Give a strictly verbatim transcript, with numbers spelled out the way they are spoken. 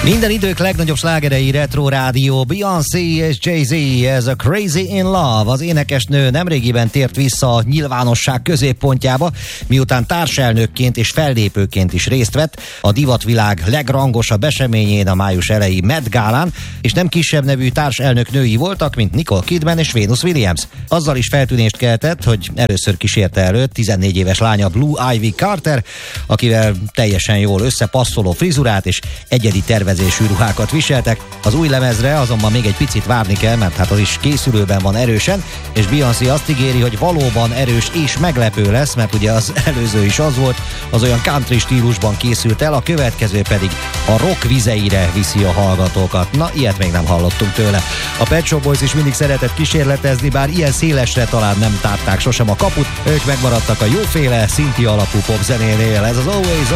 Minden idők legnagyobb slágerei Retro Rádió, Beyoncé és Jay-Z, ez a Crazy in Love. Az énekesnő nemrégiben tért vissza a nyilvánosság középpontjába, miután társelnökként és fellépőként is részt vett a divatvilág legrangosabb eseményén, a május eleji Met Gálán, és nem kisebb nevű társelnök női voltak, mint Nicole Kidman és Venus Williams. Azzal is feltűnést keltett, hogy először kísérte elő tizennégy éves lánya Blue Ivy Carter, akivel teljesen jól összepasszoló frizurát és egyedi tervezésű ruhákat viseltek. Az új lemezre azonban még egy picit várni kell, mert hát az is készülőben van erősen, és Beyoncé azt ígéri, hogy valóban erős és meglepő lesz, mert ugye az előző is az volt, az olyan country stílusban készült el, a következő pedig a rock vizeire viszi a hallgatókat. Na, ilyet még nem hallottunk tőle. A Pet Shop Boys is mindig szeretett kísérletezni, bár ilyen szélesre talán nem tárták sosem a kaput, ők megmaradtak a jóféle, szinti alapú popzenénél. Ez az Always